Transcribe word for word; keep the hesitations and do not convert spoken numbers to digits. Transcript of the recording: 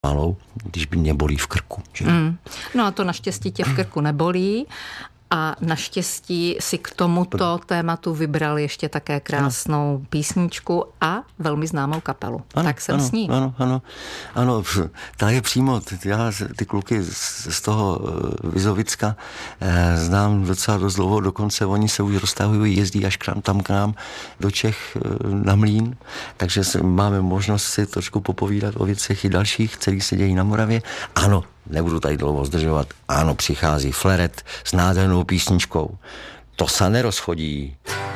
malou, když by mě bolí v krku. Že? Mm. No a to naštěstí tě v krku nebolí. A naštěstí si k tomuto tématu vybral ještě také krásnou ano. písničku a velmi známou kapelu. Ano, tak jsem ano, s ní. Ano, ano, ano, ta je přímo, já ty kluky z, z toho Vizovicka eh, znám docela dost dlouho, dokonce oni se už roztahují, jezdí až k nám, tam k nám do Čech eh, na Mlýn, takže máme možnost si trošku popovídat o věcech i dalších, který se dějí na Moravě. Ano, nebudu tady dlouho zdržovat. Ano, přichází Fleret s nádhernou písničkou. To se nerozchodí.